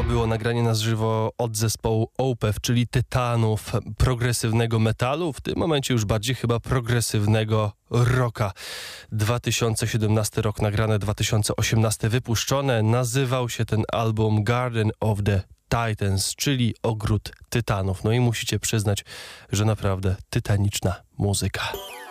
To było nagranie na żywo od zespołu Opeth, czyli tytanów progresywnego metalu, w tym momencie już bardziej chyba progresywnego rocka. 2017 rok nagrane, 2018 wypuszczone. Nazywał się ten album Garden of the Titans, czyli Ogród Tytanów. No i musicie przyznać, że naprawdę tytaniczna muzyka.